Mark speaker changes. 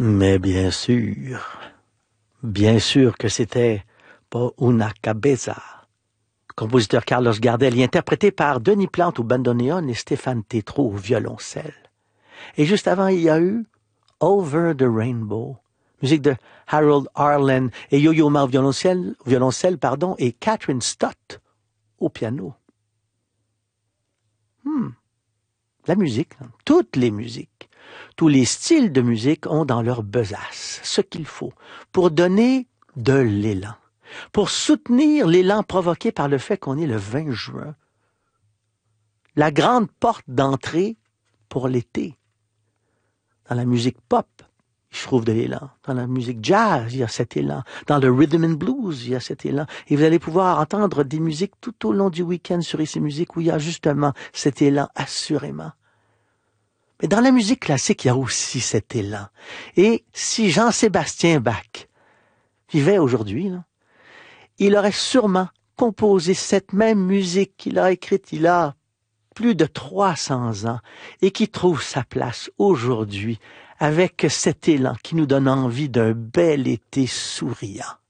Speaker 1: Mais bien sûr que c'était pas una cabeza. Compositeur Carlos Gardel, interprété par Denis Plante au bandoneon et Stéphane Tétrault au violoncelle. Et juste avant, il y a eu Over the Rainbow, musique de Harold Arlen et Yo-Yo Ma au violoncelle, et Catherine Stott au piano. La musique, toutes les musiques, tous les styles de musique ont dans leur besace ce qu'il faut pour donner de l'élan, pour soutenir l'élan provoqué par le fait qu'on est le 20 juin. La grande porte d'entrée pour l'été. Dans la musique pop, je trouve de l'élan. Dans la musique jazz, il y a cet élan. Dans le rhythm and blues, il y a cet élan. Et vous allez pouvoir entendre des musiques tout au long du week-end sur ici musique où il y a justement cet élan, assurément. Mais dans la musique classique, il y a aussi cet élan. Et si Jean-Sébastien Bach vivait aujourd'hui, là, il aurait sûrement composé cette même musique qu'il a écrite il a plus de 300 ans et qui trouve sa place aujourd'hui avec cet élan qui nous donne envie d'un bel été souriant.